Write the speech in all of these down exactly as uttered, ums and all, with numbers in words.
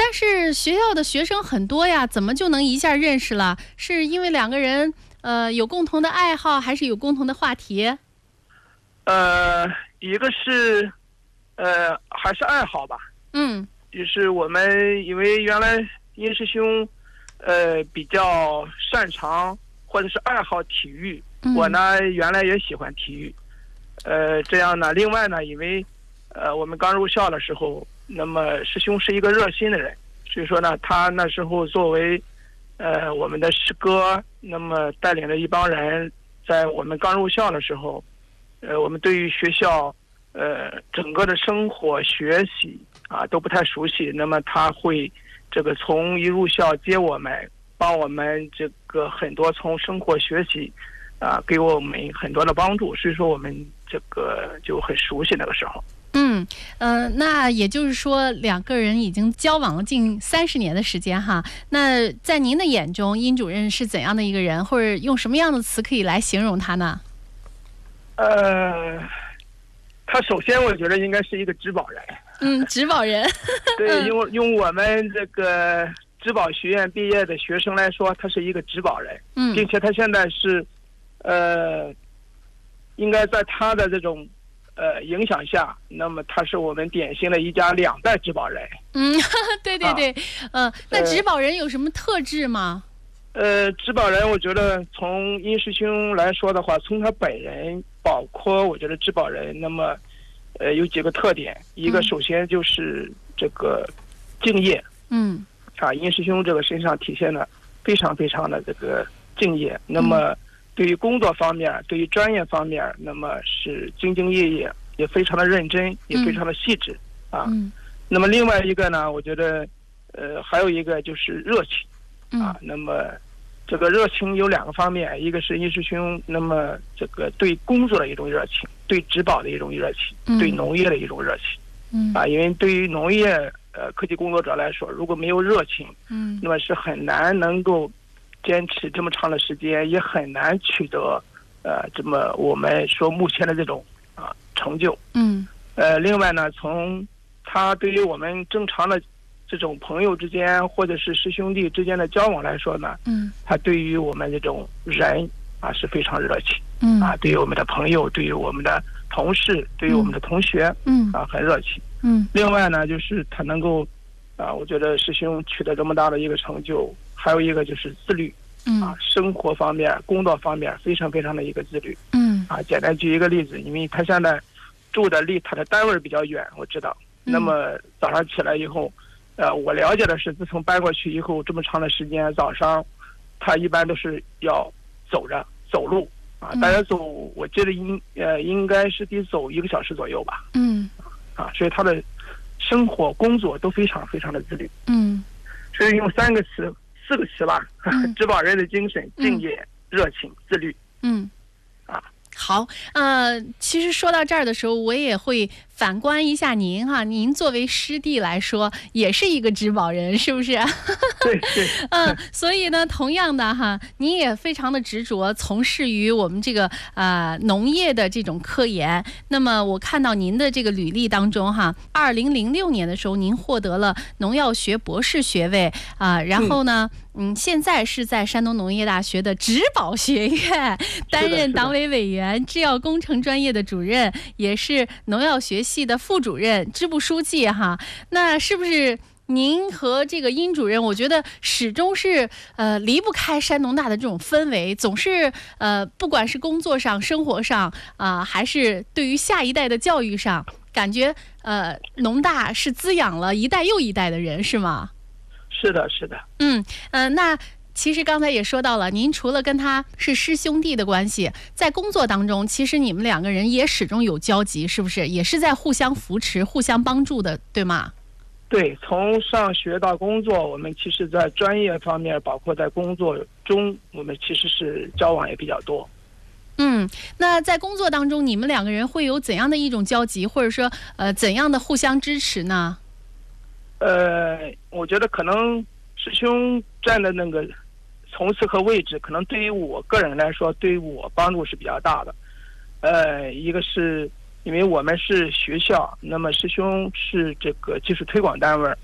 但是学校的学生很多呀，怎么就能一下认识了？是因为两个人呃有共同的爱好，还是有共同的话题？ 呃，一个是呃还是爱好吧。 嗯， 就是我们因为原来殷师兄呃比较擅长或者是爱好体育， 嗯我呢原来也喜欢体育。呃，这样呢，另外呢，因为呃我们刚入校的时候，那么师兄是一个热心的人，所以说呢，他那时候作为呃我们的师哥，那么带领了一帮人，在我们刚入校的时候，呃，我们对于学校呃整个的生活学习啊都不太熟悉，那么他会这个从一入校接我们，帮我们这个很多从生活学习啊，给我们很多的帮助，所以说我们这个就很熟悉那个时候。 嗯，呃，那也就是说，两个人已经交往了近三十年的时间哈。那在您的眼中，殷主任是怎样的一个人，或者用什么样的词可以来形容他呢？ 呃，他首先我觉得应该是一个植保人。 嗯，植保人。 对，用用我们这个植保学院毕业的学生来说，他是一个植保人， 嗯， 并且他现在是，呃，应该在他的这种呃影响下，那么他是我们典型的一家两代植保人。 嗯，对对对，啊、呃，那植保人有什么特质吗？ 呃，植保人，我觉得从殷师兄来说的话，从他本人，包括我觉得植保人，那么，呃，有几个特点。一个首先就是这个敬业， 嗯， 啊，殷师兄这个身上体现了非常非常的这个敬业。那么，对于工作方面，对于专业方面，那么是兢兢业业，也非常的认真，也非常的细致啊。 嗯， 那么另外一个呢，我觉得，呃，还有一个就是热情。啊，那么这个热情有两个方面，一个是殷师兄，那么这个对工作的一种热情，对植保的一种热情， 嗯、 对农业的一种热情。 嗯， 啊，因为对于农业呃科技工作者来说，如果没有热情， 嗯， 那么是很难能够坚持这么长的时间，也很难取得呃这么我们说目前的这种啊成就。 嗯， 呃，另外呢，从他对于我们正常的这种朋友之间或者是师兄弟之间的交往来说呢， 嗯， 他对于我们这种人啊是非常热情， 嗯， 啊，对于我们的朋友，对于我们的同事，对于我们的同学， 嗯， 啊，很热情， 嗯。 另外呢，就是他能够，啊，我觉得师兄取得这么大的一个成就，还有一个就是自律， 嗯， 啊，生活方面、工作方面非常非常的一个自律， 嗯， 啊，简单举一个例子，因为他现在住的离他的单位比较远，我知道， 嗯、 那么早上起来以后。呃，我了解的是，自从搬过去以后，这么长的时间，早上他一般都是要走着走路啊，大家走，我记得应呃应该是得走一个小时左右吧。 嗯， 啊，所以他的生活工作都非常非常的自律。 嗯， 所以用三个词、四个词吧， 嗯、 植保人的精神、敬业、 嗯、 热情、自律。 嗯， 啊， 好，呃，其实说到这儿的时候，我也会反观一下您哈，您作为师弟来说，也是一个植保人，是不是？ 对对。 嗯，所以呢，同样的哈，您也非常的执着，从事于我们这个呃农业的这种科研。那么我看到您的这个履历当中哈，二零零六年的时候，您获得了农药学博士学位啊、呃，然后呢。嗯嗯，现在是在山东农业大学的植保学院担任党委委员、制药工程专业的主任，也是农药学系的副主任、支部书记哈。那是不是您和这个殷主任，我觉得始终是呃离不开山农大的这种氛围，总是呃不管是工作上、生活上啊、呃，还是对于下一代的教育上，感觉呃农大是滋养了一代又一代的人，是吗？ 是的，是的。 嗯，呃，那其实刚才也说到了，您除了跟他是师兄弟的关系，在工作当中，其实你们两个人也始终有交集，是不是？也是在互相扶持、互相帮助的，对吗？ 对，从上学到工作，我们其实在专业方面，包括在工作中，我们其实是交往也比较多。 嗯，那在工作当中，你们两个人会有怎样的一种交集，或者说呃怎样的互相支持呢？ 呃，我觉得可能师兄站的那个层次和位置，可能对于我个人来说，对于我帮助是比较大的。呃，一个是因为我们是学校，那么师兄是这个技术推广单位，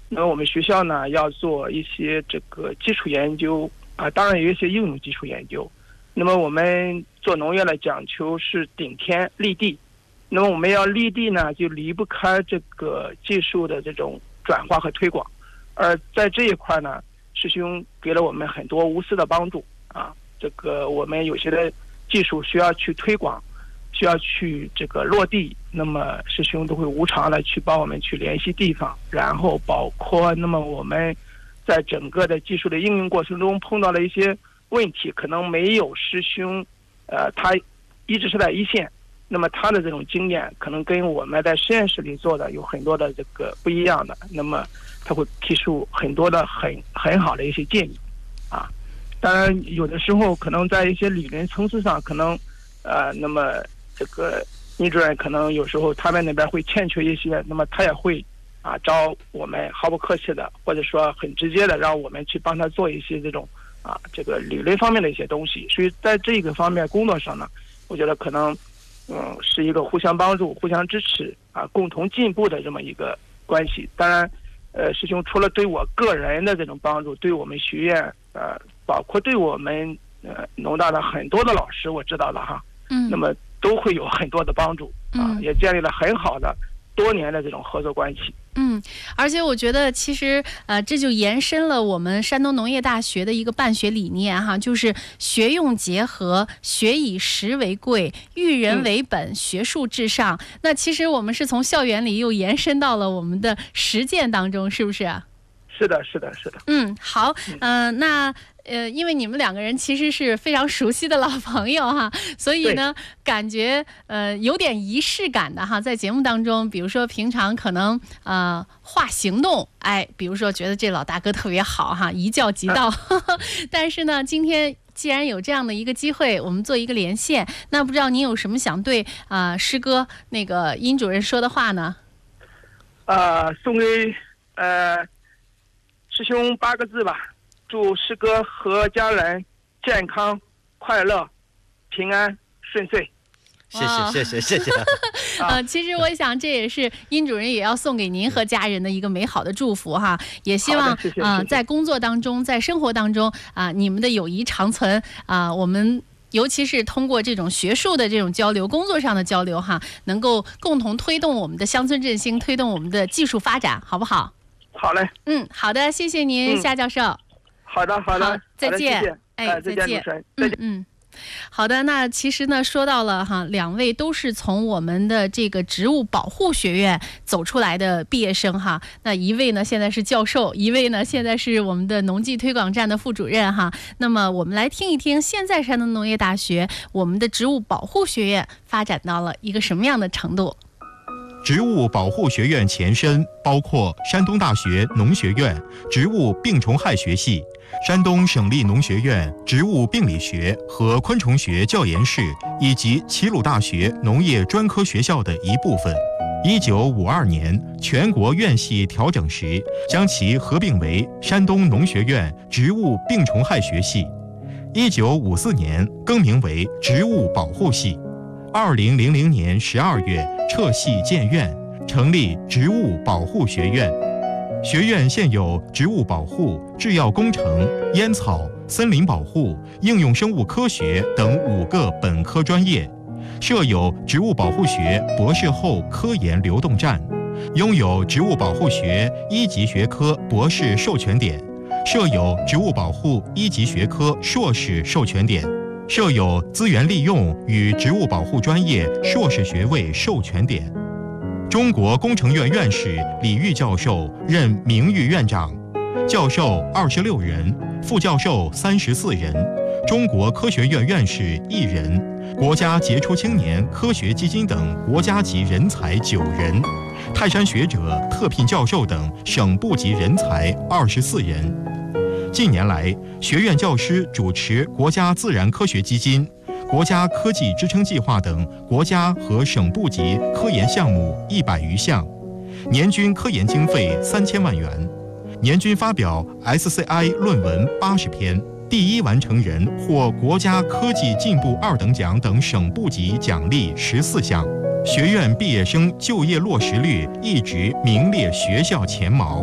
那么我们学校呢要做一些这个基础研究啊，当然有一些应用基础研究。那么我们做农业的讲求是顶天立地，那么我们要立地呢，就离不开这个技术的这种转化和推广。而在这一块呢，师兄给了我们很多无私的帮助啊。这个我们有些的技术需要去推广，需要去这个落地，那么师兄都会无偿的去帮我们去联系地方，然后包括那么我们在整个的技术的应用过程中碰到了一些问题，可能没有师兄，呃，他一直是在一线，那么他的这种经验可能跟我们在实验室里做的有很多的这个不一样的，那么他会提出很多的很很好的一些建议，啊，当然有的时候可能在一些理论层次上，可能，呃，那么这个倪主任可能有时候他们那边会欠缺一些，那么他也会啊找我们毫不客气的，或者说很直接的让我们去帮他做一些这种。啊，这个理论方面的一些东西，所以在这个方面工作上呢，我觉得可能，嗯，是一个互相帮助、互相支持啊，共同进步的这么一个关系。当然，呃，师兄除了对我个人的这种帮助，对我们学院，呃，包括对我们呃农大的很多的老师，我知道了哈，嗯，那么都会有很多的帮助啊，嗯、也建立了很好的多年的这种合作关系。 嗯，而且我觉得其实呃，这就延伸了我们山东农业大学的一个办学理念哈，就是学用结合，学以实为贵，育人为本，嗯、学术至上。那其实我们是从校园里又延伸到了我们的实践当中，是不是啊？ 是的，是的，是的。 嗯，好，嗯、呃，那。呃，因为你们两个人其实是非常熟悉的老朋友哈，所以呢，感觉呃有点仪式感的哈，在节目当中，比如说平常可能呃化行动，哎，比如说觉得这老大哥特别好哈，一教即到，呵呵，但是呢，今天既然有这样的一个机会，我们做一个连线，那不知道您有什么想对啊、呃、师哥那个殷主任说的话呢？ 呃，送给呃师兄八个字吧。祝师哥和家人健康、快乐、平安、顺遂。 谢谢谢谢谢谢。 呃，其实我想这也是殷主任也要送给您和家人的一个美好的祝福哈，也希望啊、呃、在工作当中，在生活当中啊、呃，你们的友谊长存啊、呃，我们。尤其是通过这种学术的这种交流，工作上的交流哈，能够共同推动我们的乡村振兴，推动我们的技术发展，好不好？ 好嘞。 嗯，好的，谢谢您， 嗯、 夏教授。 好的，好的， 好，再见。 谢谢哎， 再见，主持人，再见。 嗯。嗯好的，那其实呢，说到了哈，两位都是从我们的这个植物保护学院走出来的毕业生哈。那一位呢现在是教授，一位呢现在是我们的农技推广站的副主任哈。那么我们来听一听，现在山东农业大学我们的植物保护学院发展到了一个什么样的程度？ 植物保护学院前身包括山东大学农学院植物病虫害学系、山东省立农学院植物病理学和昆虫学教研室，以及齐鲁大学农业专科学校的一部分。一九五二年全国院系调整时，将其合并为山东农学院植物病虫害学系。一九五四年更名为植物保护系。二零零零年十二月撤系建院，成立植物保护学院。学院现有植物保护、制药工程、烟草、森林保护、应用生物科学等五个本科专业，设有植物保护学博士后科研流动站，拥有植物保护学一级学科博士授权点，设有植物保护一级学科硕士授权点，设有资源利用与植物保护专业硕士学位授权点。中国工程院院士李玉教授任名誉院长，教授二十六人，副教授三十四人，中国科学院院士一人，国家杰出青年科学基金等国家级人才九人，泰山学者、特聘教授等省部级人才二十四人。近年来，学院教师主持国家自然科学基金、国家科技支撑计划等国家和省部级科研项目一百余项，年均科研经费三千万元，年均发表 S C I 论文八十篇，第一完成人获国家科技进步二等奖等省部级奖励十四项。学院毕业生就业落实率一直名列学校前茅，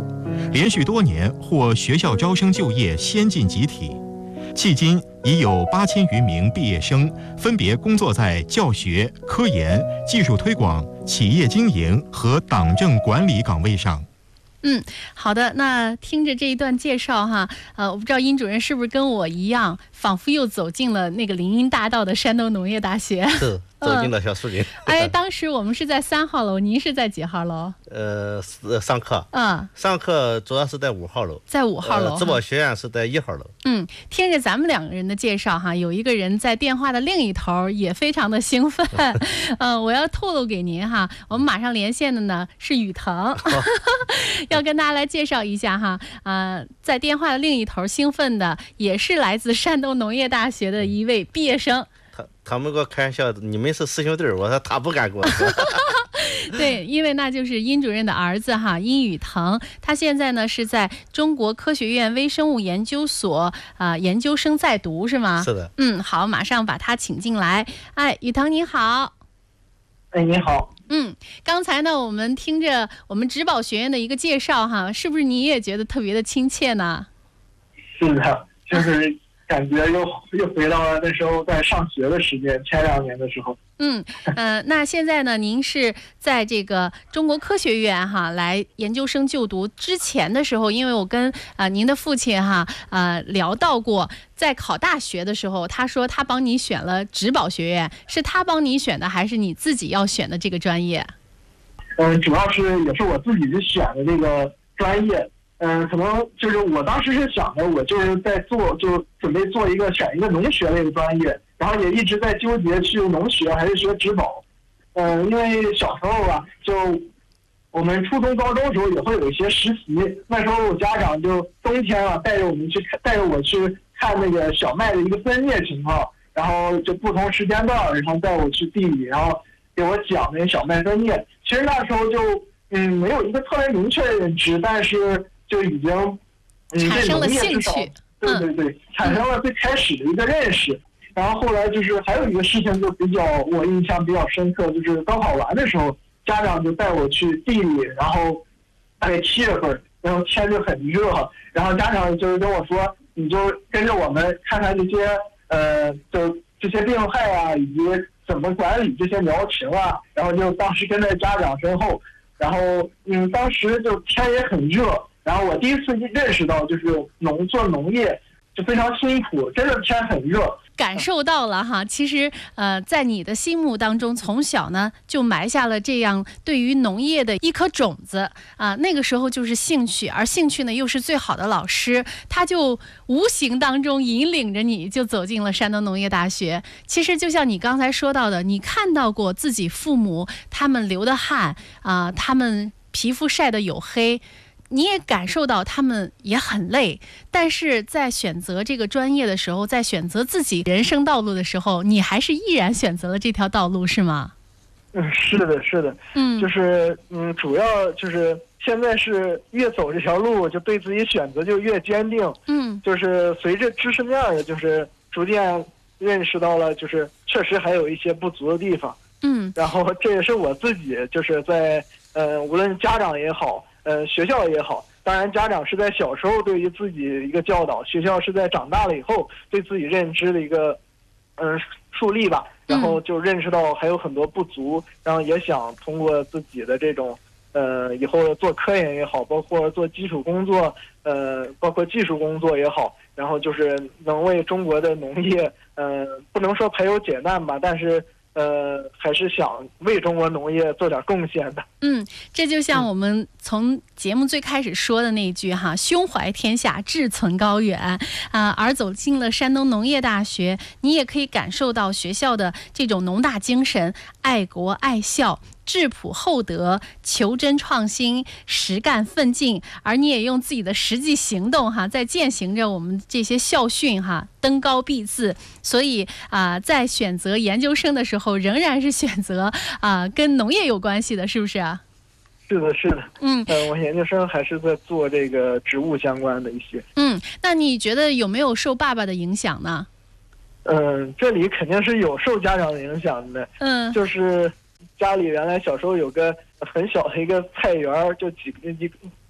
连续多年获学校招生就业先进集体。迄今已有八千余名毕业生，分别工作在教学、科研、技术推广、企业经营和党政管理岗位上。 嗯，好的。那听着这一段介绍哈，呃，我不知道殷主任是不是跟我一样，仿佛又走进了那个林荫大道的山东农业大学。 是走进了小树林。 嗯、哎，当时我们是在三号楼，您是在几号楼？ 呃，上课。 嗯， 上课主要是在五号楼。 在五号楼。 呃、植保学院是在一号楼。 嗯，听着咱们两个人的介绍哈，有一个人在电话的另一头也非常的兴奋。呃，我要透露给您哈，我们马上连线的呢是雨腾。要跟大家来介绍一下哈，呃，在电话的另一头兴奋的也是来自山东农业大学的一位毕业生。 他他们给我开玩笑，你们是师兄弟，我说他不敢跟我说。 对，因为那就是殷主任的儿子哈，殷雨腾，他现在呢是在中国科学院微生物研究所啊、呃、研究生在读是吗？ 是的。 嗯，好，马上把他请进来。哎，雨腾你好。 哎，你好。 嗯，刚才呢，我们听着我们植保学院的一个介绍哈，是不是你也觉得特别的亲切呢？ 是的，就是感觉又又回到了那时候在上学的时间，前两年的时候。 嗯，呃，那现在呢，您是在这个中国科学院哈来研究生就读。之前的时候，因为我跟啊、呃、您的父亲哈呃聊到过，在考大学的时候，他说他帮你选了植保学院，是他帮你选的，还是你自己要选的这个专业？ 嗯，主要是也是我自己去选的这个专业。嗯，可能就是我当时是想的，我就是在做，就准备做一个选一个农学类的专业，然后也一直在纠结去农学还是学植保。嗯，因为小时候啊，就我们初中、高中的时候也会有一些实习，那时候我家长就冬天啊带着我们去看，带着我去看那个小麦的一个分裂情况，然后就不同时间段，然后带我去地里，然后给我讲那个小麦分裂。其实那时候就嗯没有一个特别明确的认知，但是就已经嗯产生了兴趣， 对对对，嗯、产生了最开始的一个认识。然后后来就是还有一个事情就比较我印象比较深刻，就是高考完的时候，家长就带我去地里，然后大概七月份，然后天就很热，然后家长就是跟我说，你就跟着我们看看这些呃，就这些病害啊，以及怎么管理这些苗情啊，然后就当时跟在家长身后，然后嗯，当时就天也很热。然后我第一次认识到，就是农做农业就非常辛苦，真的天很热， 感受到了哈。其实呃，在你的心目当中，从小呢就埋下了这样对于农业的一颗种子啊、呃。那个时候就是兴趣，而兴趣呢又是最好的老师，他就无形当中引领着你就走进了山东农业大学。其实就像你刚才说到的，你看到过自己父母他们流的汗啊、呃，他们皮肤晒得黝黑。你也感受到他们也很累，但是在选择这个专业的时候，在选择自己人生道路的时候，你还是毅然选择了这条道路，是吗？ 嗯，是的，是的， 嗯， 就是嗯，主要就是现在是越走这条路，就对自己选择就越坚定， 嗯， 就是随着知识面的，就是逐渐认识到了，就是确实还有一些不足的地方， 嗯， 然后这也是我自己就是在呃，无论家长也好。呃，学校也好，当然家长是在小时候对于自己一个教导，学校是在长大了以后对自己认知的一个嗯、呃、树立吧，然后就认识到还有很多不足，然后也想通过自己的这种呃以后做科研也好，包括做基础工作，呃，包括技术工作也好，然后就是能为中国的农业，呃，不能说排忧解难吧，但是。呃，还是想为中国农业做点贡献的。 嗯，这就像我们从节目最开始说的那一句哈，胸怀天下，志存高远啊、呃。而走进了山东农业大学，你也可以感受到学校的这种农大精神，爱国爱校。质朴厚德，求真创新，实干奋进，而你也用自己的实际行动哈，在践行着我们这些校训哈，登高必自。所以啊、呃，在选择研究生的时候，仍然是选择啊、呃、跟农业有关系的，是不是啊？ 是的，是的。 嗯， 呃，我研究生还是在做这个植物相关的一些。 嗯，那你觉得有没有受爸爸的影响呢？ 嗯、呃，这里肯定是有受家长的影响的。 嗯， 就是。家里原来小时候有个很小的一个菜园，就几一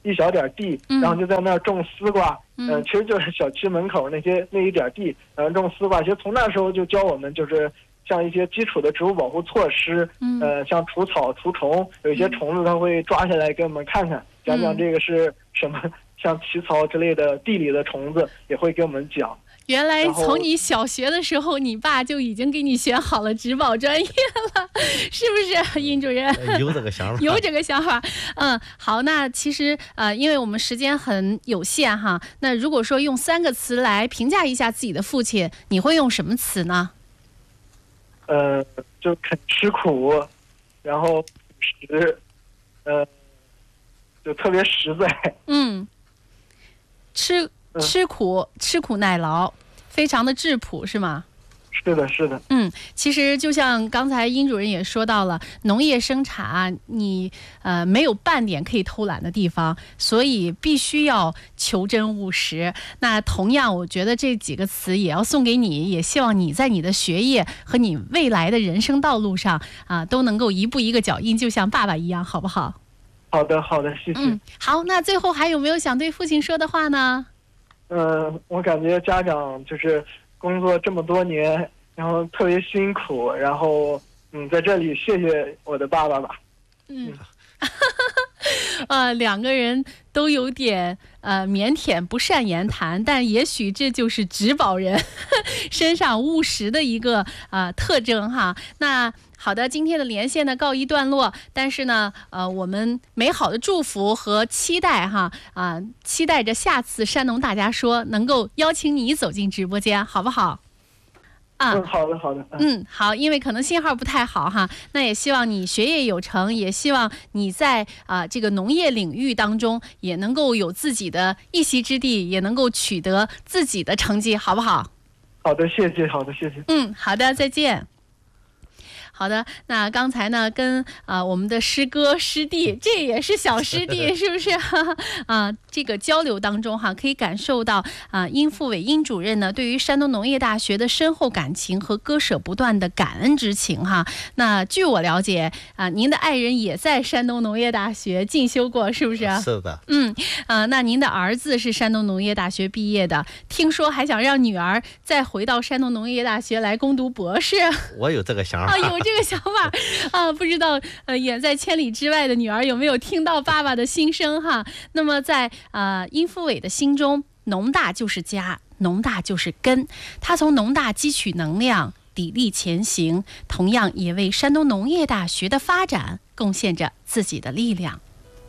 一小点地，然后就在那儿种丝瓜，嗯、呃，其实就是小区门口那些那一点地，然后种丝瓜。其实从那时候就教我们，就是像一些基础的植物保护措施，嗯，呃，像除草除虫，有一些虫子它会抓下来给我们看看，讲讲这个是什么，像起草之类的地里的虫子也会给我们讲。 原来从你小学的时候，你爸就已经给你选好了植保专业了，是不是，殷主任？ 有这个想法， 有这个想法。嗯，好，那其实呃，因为我们时间很有限哈，那如果说用三个词来评价一下自己的父亲，你会用什么词呢？ 呃，就肯吃苦，然后实，呃，就特别实在。嗯，吃。吃苦吃苦耐劳，非常的质朴，是吗？ 是的，是的。 嗯，其实就像刚才殷主任也说到了，农业生产啊，你呃没有半点可以偷懒的地方，所以必须要求真务实。那同样，我觉得这几个词也要送给你，也希望你在你的学业和你未来的人生道路上啊，都能够一步一个脚印，就像爸爸一样，好不好？ 好的，好的，谢谢。 嗯，好，那最后还有没有想对父亲说的话呢？ 嗯，我感觉家长就是工作这么多年，然后特别辛苦，然后嗯，在这里谢谢我的爸爸吧。嗯， 呃，两个人都有点呃腼腆，不善言谈，但也许这就是植保人身上务实的一个呃特征哈。那好的，今天的连线呢告一段落，但是呢，呃，我们美好的祝福和期待哈啊、呃，期待着下次山农大家说能够邀请你走进直播间，好不好？啊， 嗯，好的，好的， 嗯，好，因为可能信号不太好哈，那也希望你学业有成，也希望你在啊、呃、这个农业领域当中也能够有自己的一席之地，也能够取得自己的成绩，好不好？ 好的，谢谢，好的，谢谢。 嗯，好的，再见。好的，那刚才呢，跟啊、呃、我们的师哥师弟，这也是小师弟，是不是？啊，这个交流当中哈，可以感受到啊，殷富伟殷主任呢，对于山东农业大学的深厚感情和割舍不断的感恩之情哈。那据我了解啊，您的爱人也在山东农业大学进修过，是不是？ 是的。 嗯啊，那您的儿子是山东农业大学毕业的，听说还想让女儿再回到山东农业大学来攻读博士。 我有这个想法。 啊，有。这个想法啊，不知道呃，远在千里之外的女儿有没有听到爸爸的心声哈？那么在呃殷富伟的心中，农大就是家，农大就是根。他从农大汲取能量，砥砺前行，同样也为山东农业大学的发展贡献着自己的力量。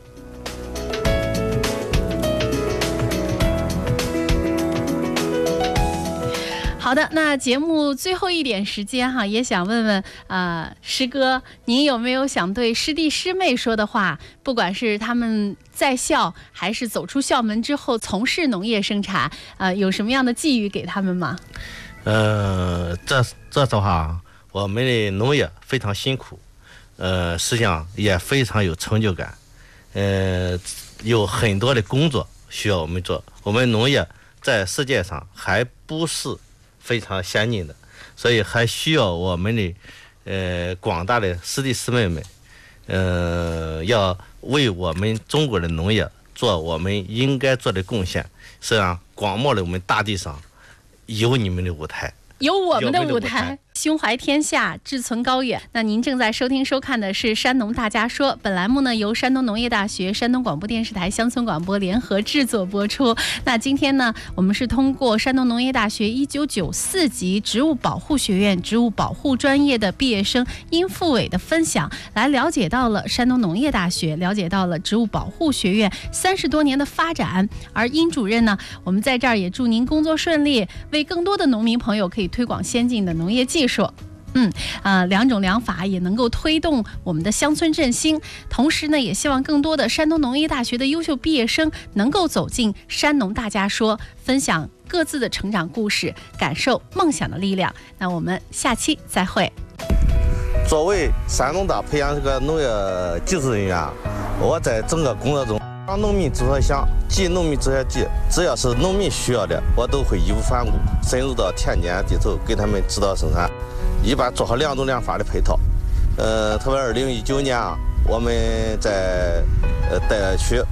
好的，那节目最后一点时间哈，也想问问啊、呃，师哥，您有没有想对师弟师妹说的话？不管是他们在校，还是走出校门之后从事农业生产，呃，有什么样的寄语给他们吗？ 呃，这这的话，我们的农业非常辛苦，呃，实际上也非常有成就感，呃，有很多的工作需要我们做。我们农业在世界上还不是非常先进的，所以还需要我们的呃广大的师弟师妹们，呃，要为我们中国的农业做我们应该做的贡献。实际上，广袤的我们大地上有你们的舞台， 有我们的舞台。胸怀天下，志存高远。那您正在收听收看的是山农大家说，本栏目呢由山东农业大学、山东广播电视台乡村广播联合制作播出。那今天呢，我们是通过山东农业大学一九九四级植物保护学院植物保护专业的毕业生殷富伟的分享，来了解到了山东农业大学，了解到了植物保护学院三十多年的发展。而殷主任呢，我们在这儿也祝您工作顺利，为更多的农民朋友可以推广先进的农业技术。嗯啊、呃，两种良法也能够推动我们的乡村振兴。同时呢，也希望更多的山东农业大学的优秀毕业生能够走进山农大家说，分享各自的成长故事，感受梦想的力量。那我们下期再会。 作为山东的培养这个农业技术人员，我在整个工作中让农民志所想，急农民志所急，只要是农民需要的，我都会义无反顾，深入到田间地头给他们指导生产，一般做好两种两法的配套。呃，特别二零一九年啊，我们在呃带区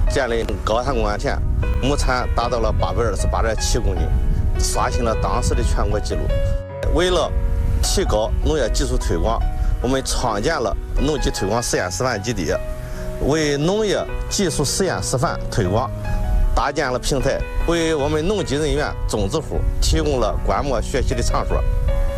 建立高产公园田，亩产达到了八百二十八点七公斤，刷新了当时的全国纪录。为了提高农业技术推广，我们创建了农技推广实验示范基地，为农业技术实验示范推广搭建了平台，为我们农技人员、种植户提供了观摩学习的场所。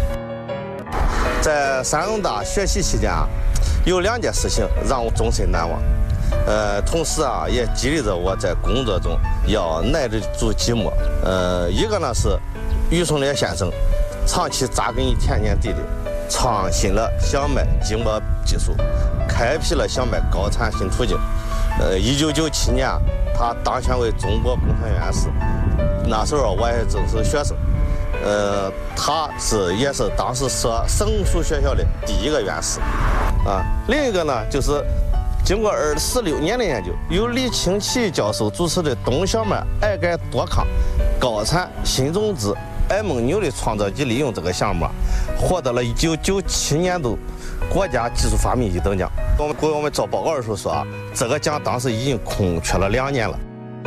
在山东大学习期间啊，有两件事情让我终身难忘。呃，同时啊，也激励着我在工作中要耐得住寂寞。呃，一个呢是于松烈先生长期扎根于田间地里，创新了小麦经播技术，开辟了小麦高产新途径。呃，一九九七年，他当选为中国工程院士，那时候我还正是学生。呃，他是也是当时设省属学校的第一个院士。啊，另一个呢就是经过二十六年的研究，由李清奇教授主持的冬小麦矮改多抗高产新种子埃蒙牛的创造及利用这个项目，获得了一九九七年度国家技术发明一等奖。我们给我们做报告的时候说啊，这个奖当时已经空缺了两年了。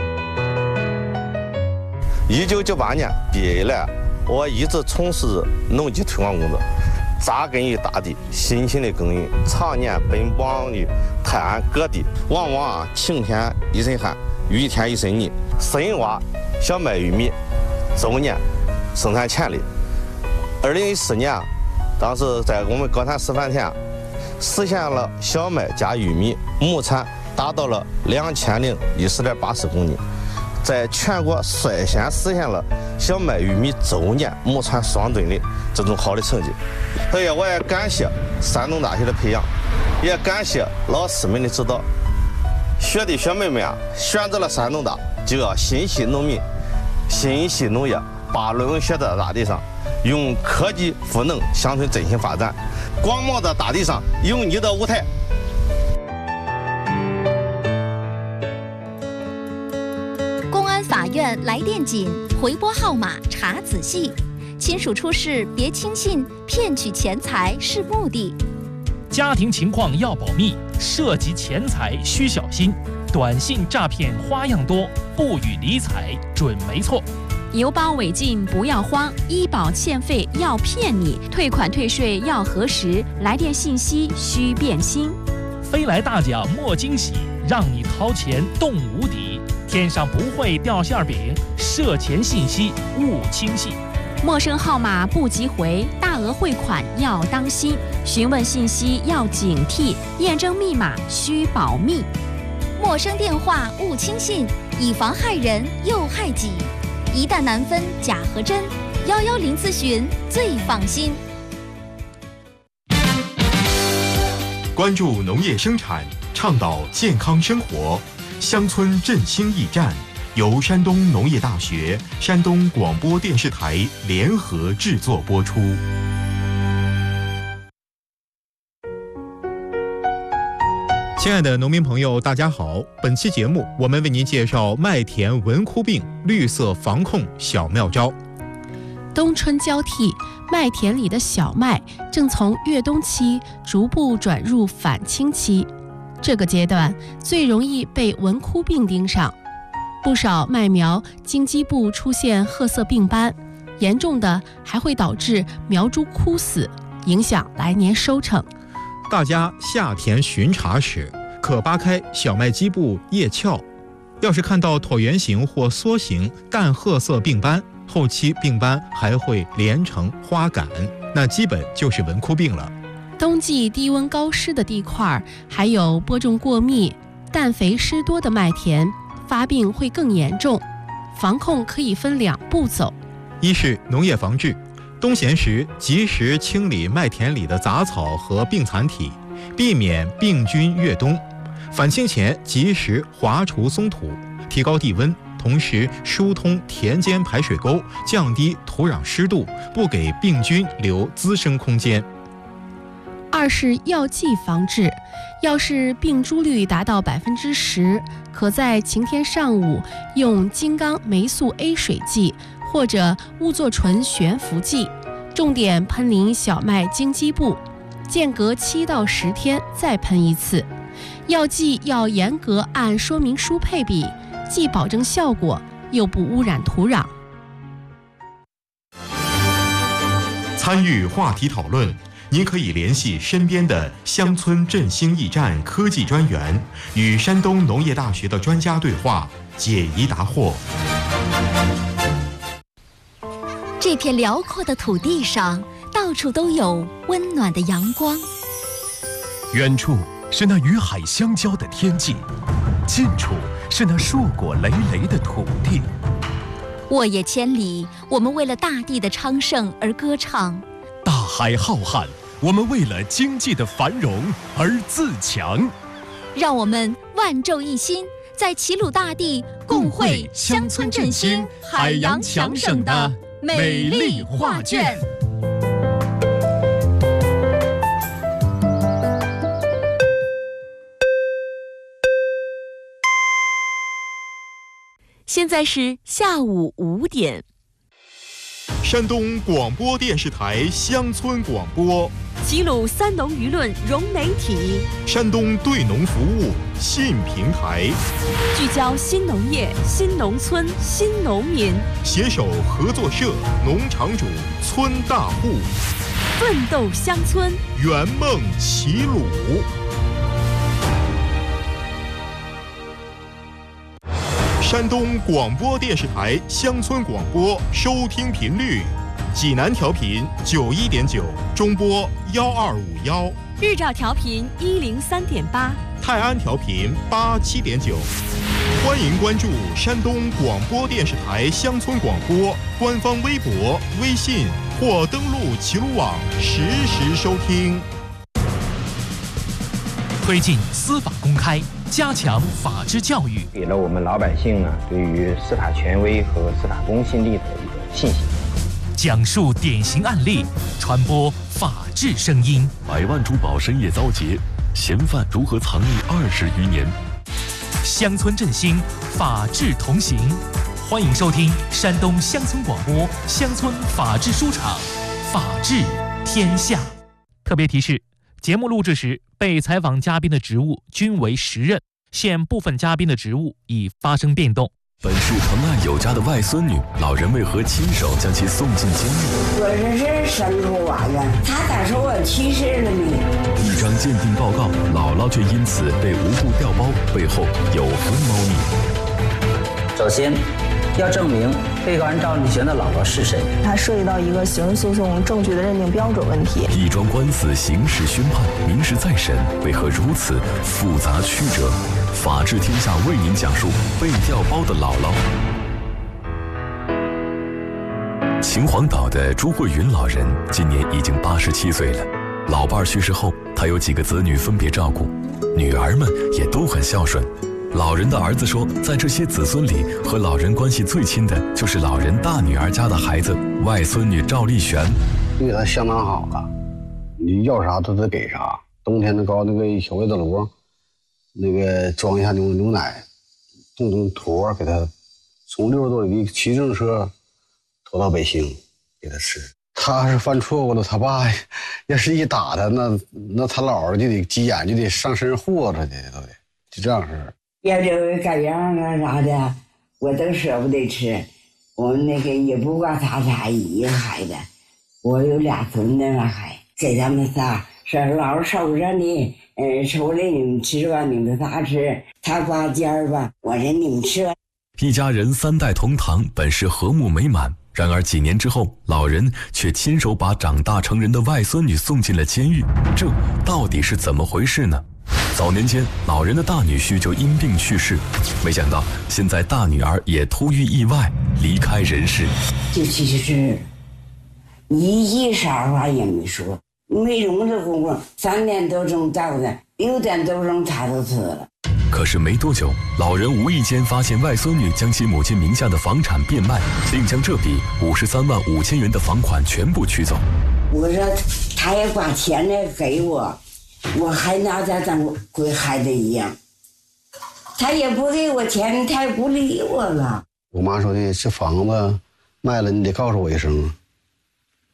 一九九八年毕业以来，我一直从事农技推广工作，扎根于大地，辛勤的耕耘，常年奔往于泰安各地，往往啊晴天一身汗，雨天一身泥，深挖小麦玉米，周年生产潜力。二零一四年，当时在我们高产示范田实现了小麦加玉米亩产达到了两千零一十点八四公斤，在全国率先实现了小麦玉米周年亩产双吨的这种好的成绩。所以我也感谢山东大学的培养，也感谢老师们的指导。学弟学妹们啊，选择了山东大就要心系农民，心系农业，把论文写在大地上，用科技赋能乡村振兴发展。广袤的大地上有你的舞台。 公安法院来电紧，回拨号码查仔细。亲属出事别轻信，骗取钱财是目的。 家庭情况要保密，涉及钱财需小心。短信诈骗花样多，不予理睬准没错。 邮包违禁不要慌，医保欠费要骗你，退款退税要核实，来电信息需辨清。 飞来大奖莫惊喜，让你掏钱动无敌。天上不会掉馅饼，涉钱信息勿轻信。 陌生号码不急回，大额汇款要当心，询问信息要警惕，验证密码需保密。 陌生电话勿轻信，以防害人又害己。一旦难分假和真，幺幺零咨询最放心。 关注农业生产，倡导健康生活，乡村振兴驿站由山东农业大学、山东广播电视台联合制作播出。亲爱的农民朋友，大家好！本期节目，我们为您介绍麦田蚊枯病绿色防控小妙招。 冬春交替，麦田里的小麦正从越冬期逐步转入返青期，这个阶段最容易被蚊枯病盯上。不少麦苗茎基部出现褐色病斑，严重的还会导致苗株枯死，影响来年收成。 大家下田巡查时，可扒开小麦基部叶鞘，要是看到椭圆形或梭形淡褐色病斑，后期病斑还会连成花杆，那基本就是蚊枯病了。 冬季低温高湿的地块，还有播种过密、氮肥湿多的麦田，发病会更严重。防控可以分两步走： 一是农业防治，冬闲时及时清理麦田里的杂草和病残体，避免病菌越冬。返青前及时划除松土，提高地温，同时疏通田间排水沟，降低土壤湿度，不给病菌留滋生空间。 二是药剂防治，要是病株率达到百分之十，可在晴天上午用金刚霉素 A 水剂或者乌唑醇悬浮剂，重点喷淋小麦茎基部，间隔七到十天再喷一次。 药剂要严格按说明书配比，既保证效果，又不污染土壤。 参与话题讨论，您可以联系身边的乡村振兴驿站科技专员，与山东农业大学的专家对话，解疑答惑。 这片辽阔的土地上，到处都有温暖的阳光。 远处是那与海相交的天际，近处是那硕果累累的土地。 沃野千里，我们为了大地的昌盛而歌唱； 大海浩瀚，我们为了经济的繁荣而自强。 让我们万众一心，在齐鲁大地共绘乡村振兴、海洋强省的美丽画卷。 现在是下午五点。 山东广播电视台乡村广播， 齐鲁三农舆论融媒体， 山东对农服务信平台， 聚焦新农业、新农村、新农民， 携手合作社、农场主、村大户， 奋斗乡村， 圆梦齐鲁。山东广播电视台乡村广播收听频率：济南调频九一点九，中波幺二五幺； 日照调频一零三点八， 泰安调频八七点九。欢迎关注山东广播电视台乡村广播官方微博、微信或登录齐鲁网实时收听。 推进司法公开，加强法治教育， 给了我们老百姓呢对于司法权威和司法公信力的一个信心。 讲述典型案例，传播法治声音。 百万珠宝深夜遭劫，嫌犯如何藏匿二十余年？ 乡村振兴，法治同行。欢迎收听山东乡村广播乡村法治书场，法治天下。特别提示：节目录制时，被采访嘉宾的职务均为时任，现部分嘉宾的职务已发生变动。 本是疼爱有加的外孙女，老人为何亲手将其送进监狱？ 我这是生出娃呀，他咋说我去世了呢？ 一张鉴定报告，姥姥却因此被无故调包，背后有何猫腻？ 首先，要证明被告人赵立全的姥姥是谁。 它涉及到一个刑事诉讼证据的认定标准问题。 一桩官司刑事宣判，民事再审，为何如此复杂曲折？法治天下为您讲述被调包的姥姥。秦皇岛的朱慧云老人今年已经八十七岁了。老伴去世后，他有几个子女分别照顾，女儿们也都很孝顺。老人的儿子说，在这些子孙里，和老人关系最亲的就是老人大女儿家的孩子，外孙女赵丽璇。 对他相当好了，你要啥他都给啥。冬天的搞那个小围子炉，那个装一下牛牛奶，冻冻坨给他，从六十多里地骑自行车拖到北兴给他吃。他是犯错误了，他爸要是一打他，那那他姥姥就得急眼，就得上身豁出去，都得就这样式儿。 要这个改样啊啥的，我都舍不得吃。我们那个也不管他仨一个孩子，我有俩孙子了还给他们仨说老收着呢，嗯，收了你们吃吧，你们仨吃，他刮尖儿吧，我说你们吃吧。 一家人三代同堂，本是和睦美满。然而几年之后，老人却亲手把长大成人的外孙女送进了监狱，这到底是怎么回事呢？早年间，老人的大女婿就因病去世，没想到现在大女儿也突遇意外离开人世。 就其实一句啥话也没说，没容这功夫，三点多钟到的，六点多钟他都死了。 可是没多久，老人无意间发现外孙女将其母亲名下的房产变卖，并将这笔五十三万五千元的房款全部取走。 我说他也把钱呢给我，我还拿他当归孩子一样，他也不给我钱，他也不理我了。 我妈说的，这房子卖了你得告诉我一声，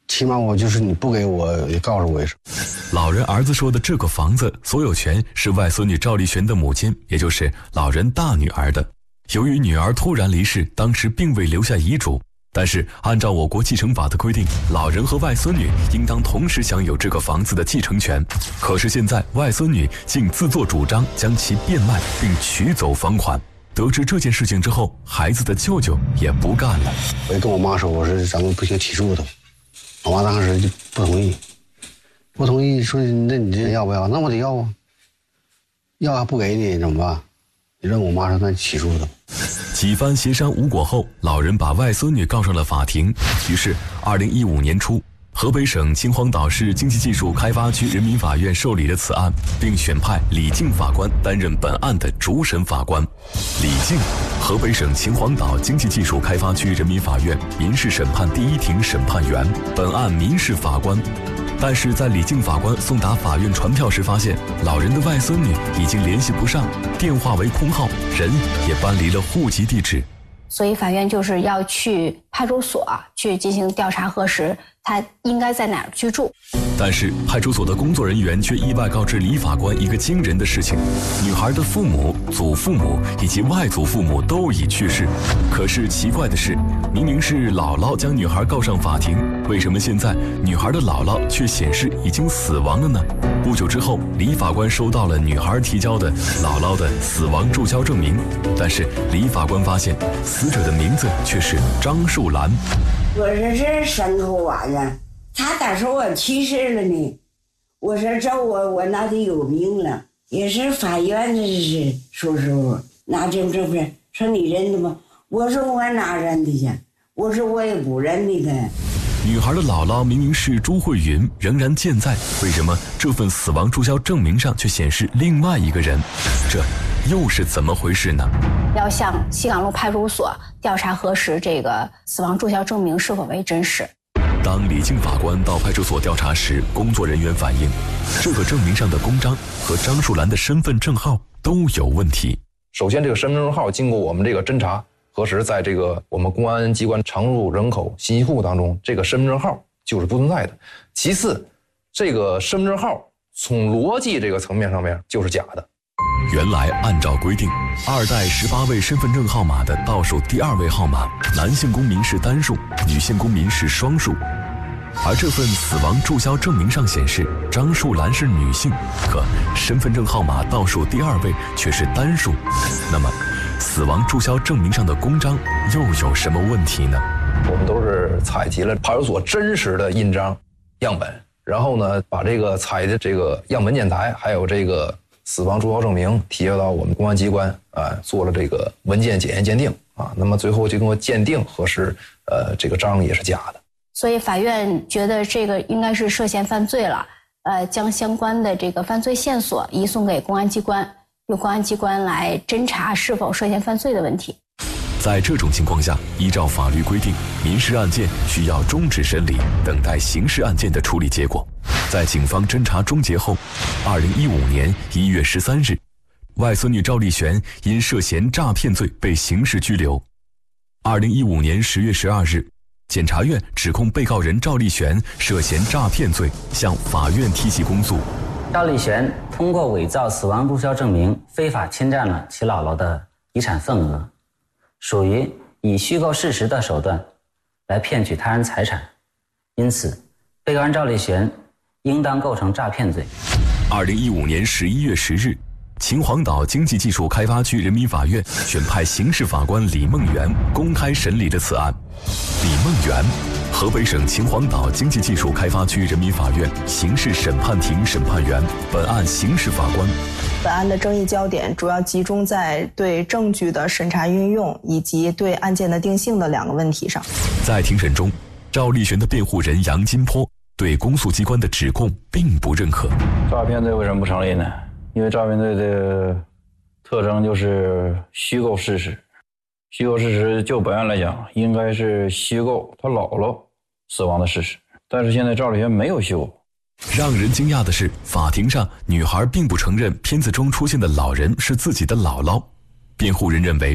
起码我就是你不给我也告诉我一声。 老人儿子说的这个房子所有权是外孙女赵丽璇的母亲，也就是老人大女儿的。由于女儿突然离世，当时并未留下遗嘱，但是按照我国继承法的规定，老人和外孙女应当同时享有这个房子的继承权。可是现在外孙女竟自作主张将其变卖并取走房款。得知这件事情之后，孩子的舅舅也不干了。 我也跟我妈说，我说咱们不行起诉他。我妈当时就不同意，不同意说那你这要不要？那我得要啊，要还不给你怎么办？你让我妈说那起诉他。 几番协商无果后，老人把外孙女告上了法庭。于是二零一五年初，河北省秦皇岛市经济技术开发区人民法院受理了此案，并选派李静法官担任本案的主审法官。李静，河北省秦皇岛经济技术开发区人民法院民事审判第一庭审判员，本案民事法官。但是在李静法官送达法院传票时，发现老人的外孙女已经联系不上，电话为空号，人也搬离了户籍地址。 所以法院就是要去派出所去进行调查核实，他应该在哪儿居住。 但是派出所的工作人员却意外告知李法官一个惊人的事情：女孩的父母、祖父母以及外祖父母都已去世。可是奇怪的是，明明是姥姥将女孩告上法庭，为什么现在女孩的姥姥却显示已经死亡了呢？不久之后，李法官收到了女孩提交的姥姥的死亡注销证明，但是李法官发现死者的名字却是张树兰。 我说这是牲口娃子，他咋说我去世了呢？我说这我我脑袋有病了，也是法院的是说说拿证证份说你认的吗？我说我哪认的去？我说我也不认的他。 女孩的姥姥明明是朱慧云，仍然健在，为什么这份死亡注销证明上却显示另外一个人？这又是怎么回事呢？ 要向西港路派出所调查核实这个死亡注销证明是否为真实。 当李静法官到派出所调查时，工作人员反映，这个证明上的公章和张树兰的身份证号都有问题。 首先，这个身份证号经过我们这个侦查核实，在这个我们公安机关常住人口信息库当中，这个身份证号就是不存在的。其次，这个身份证号从逻辑这个层面上面就是假的。 原来按照规定，二代十八位身份证号码的倒数第二位号码，男性公民是单数，女性公民是双数。而这份死亡注销证明上显示张树兰是女性，可身份证号码倒数第二位却是单数。那么死亡注销证明上的公章又有什么问题呢？ 我们都是采集了派出所真实的印章样本，然后呢，把这个采的这个样本检材，还有这个死亡注销证明提交到我们公安机关啊，做了这个文件检验鉴定啊。那么最后经过鉴定核实，呃，这个章也是假的。 所以法院觉得这个应该是涉嫌犯罪了，呃，将相关的这个犯罪线索移送给公安机关，由公安机关来侦查是否涉嫌犯罪的问题。 在这种情况下，依照法律规定，民事案件需要终止审理，等待刑事案件的处理结果。在警方侦查终结后，二零一五年一月十三日，外孙女赵丽璇因涉嫌诈骗罪被刑事拘留。二零一五年十月十二日，检察院指控被告人赵丽璇涉嫌诈骗罪，向法院提起公诉。 赵丽璇通过伪造死亡注销证明，非法侵占了其姥姥的遗产份额，属于以虚构事实的手段来骗取他人财产，因此，被告人赵丽璇应当构成诈骗罪。 二零一五年十一月十日，秦皇岛经济技术开发区人民法院选派刑事法官李梦圆公开审理了此案。李梦圆，河北省秦皇岛经济技术开发区人民法院刑事审判庭审判员，本案刑事法官。 本案的争议焦点主要集中在对证据的审查运用以及对案件的定性的两个问题上。 在庭审中，赵丽璇的辩护人杨金波对公诉机关的指控并不认可。 诈骗罪为什么不成立呢？因为诈骗罪的特征就是虚构事实。虚构事实就本案来讲，应该是虚构他姥姥死亡的事实，但是现在赵丽璇没有虚构。 让人惊讶的是，法庭上女孩并不承认片子中出现的老人是自己的姥姥。辩护人认为，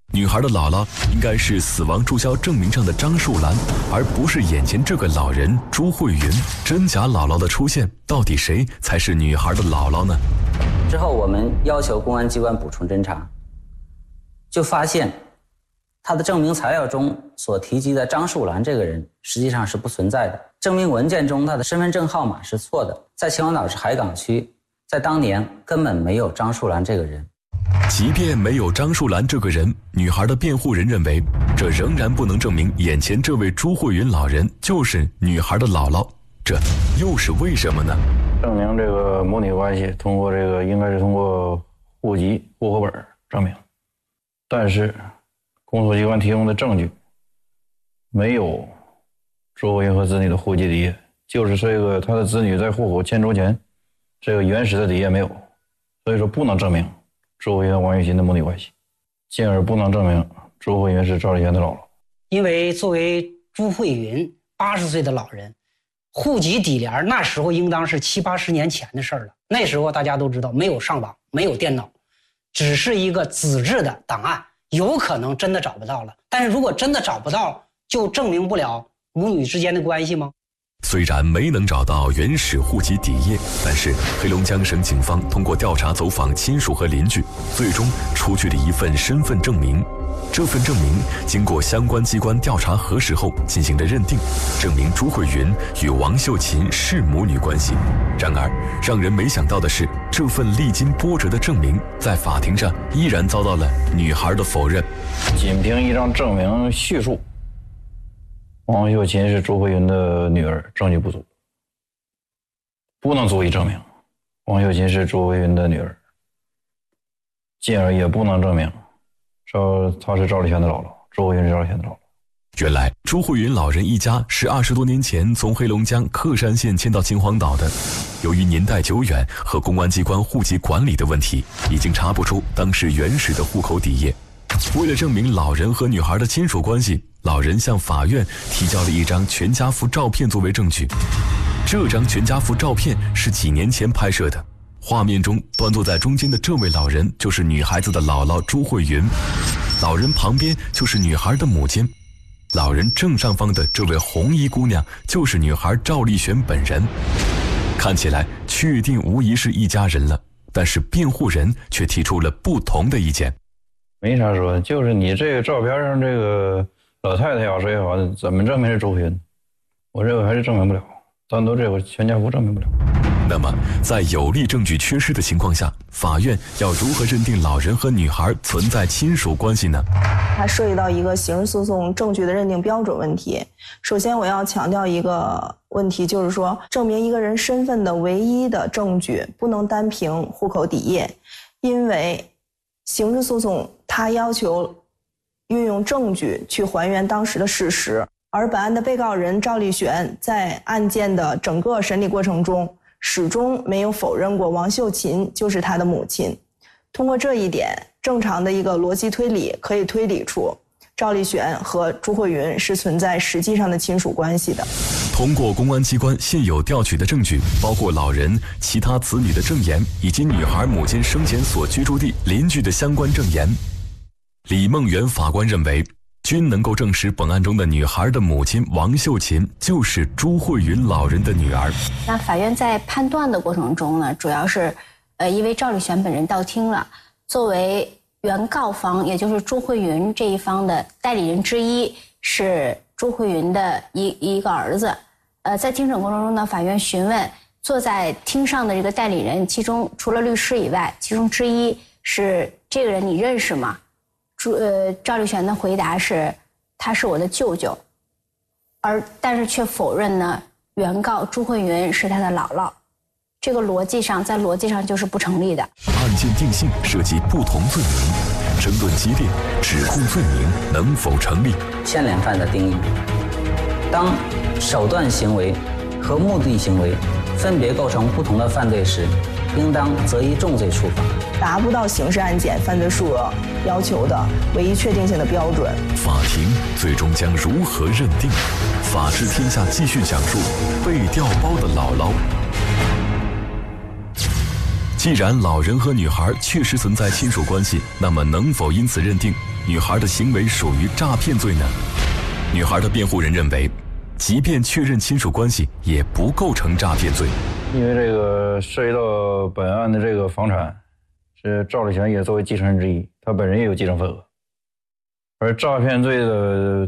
女孩的姥姥应该是死亡注销证明上的张树兰，而不是眼前这个老人朱慧云。真假姥姥的出现，到底谁才是女孩的姥姥呢？ 之后我们要求公安机关补充侦查，就发现他的证明材料中所提及的张树兰这个人实际上是不存在的。证明文件中他的身份证号码是错的，在秦皇岛市海港区，在当年根本没有张树兰这个人。 即便没有张树兰这个人，女孩的辩护人认为，这仍然不能证明眼前这位朱慧云老人就是女孩的姥姥，这又是为什么呢？ 证明这个母女关系，通过这个应该是通过户籍、户口本证明，但是公诉机关提供的证据没有朱慧云和子女的户籍底页，就是这个他的子女在户口迁出前，这个原始的底页没有，所以说不能证明朱慧云和王玉琴的母女关系，进而不能证明朱慧云是赵立贤的姥姥。 因为作为朱慧云八十岁的老人，户籍底联那时候应当是七八十年前的事儿了。那时候大家都知道，没有上网，没有电脑，只是一个纸质的档案，有可能真的找不到了。但是如果真的找不到，就证明不了母女之间的关系吗？ 虽然没能找到原始户籍底页，但是黑龙江省警方通过调查走访亲属和邻居，最终出具了一份身份证明。这份证明经过相关机关调查核实后进行了认定，证明朱慧云与王秀琴是母女关系。然而让人没想到的是，这份历经波折的证明在法庭上依然遭到了女孩的否认。 仅凭一张证明叙述王秀琴是朱慧云的女儿，证据不足，不能足以证明王秀琴是朱慧云的女儿，进而也不能证明说她是赵立贤的姥姥，朱慧云是赵立贤的姥姥。 原来朱慧云老人一家是二十多年前从黑龙江克山县迁到秦皇岛的，由于年代久远和公安机关户籍管理的问题，已经查不出当时原始的户口底页。为了证明老人和女孩的亲属关系，老人向法院提交了一张全家福照片作为证据。这张全家福照片是几年前拍摄的，画面中端坐在中间的这位老人就是女孩子的姥姥朱慧云，老人旁边就是女孩的母亲，老人正上方的这位红衣姑娘就是女孩赵丽璇本人。看起来确定无疑是一家人了，但是辩护人却提出了不同的意见。 没啥说，就是你这个照片上这个老太太也好谁也好，怎么证明是周云？我认为还是证明不了，单独这个全家福证明不了。 那么在有力证据缺失的情况下，法院要如何认定老人和女孩存在亲属关系呢？ 它涉及到一个刑事诉讼证据的认定标准问题。首先我要强调一个问题，就是说证明一个人身份的唯一的证据不能单凭户口底页，因为刑事诉讼它要求运用证据去还原当时的事实，而本案的被告人赵丽璇在案件的整个审理过程中始终没有否认过王秀琴就是她的母亲。通过这一点，正常的一个逻辑推理可以推理出赵丽璇和朱慧云是存在实际上的亲属关系的。 通过公安机关现有调取的证据，包括老人、其他子女的证言，以及女孩母亲生前所居住地邻居的相关证言，李梦圆法官认为，均能够证实本案中的女孩的母亲王秀琴就是朱慧云老人的女儿。 那法院在判断的过程中呢，主要是，呃，因为赵丽璇本人到庭了，作为原告方，也就是朱慧云这一方的代理人之一，是朱慧云的一一个儿子。呃，在庭审过程中呢，法院询问坐在厅上的这个代理人，其中除了律师以外，其中之一是这个人你认识吗？朱呃赵丽璇的回答是，他是我的舅舅，而但是却否认呢，原告朱慧云是他的姥姥。这个逻辑上，在逻辑上就是不成立的。 案件定性涉及不同罪名，争论激烈，指控罪名能否成立？ 牵连犯的定义，当手段行为和目的行为分别构成不同的犯罪时，应当择一重罪处罚。 达不到刑事案件犯罪数额要求的唯一确定性的标准。 法庭最终将如何认定？法治天下继续讲述被调包的姥姥。 既然老人和女孩确实存在亲属关系，那么能否因此认定女孩的行为属于诈骗罪呢？女孩的辩护人认为，即便确认亲属关系，也不构成诈骗罪。 因为这个涉及到本案的这个房产，是赵立全也作为继承人之一，他本人也有继承份额。而诈骗罪的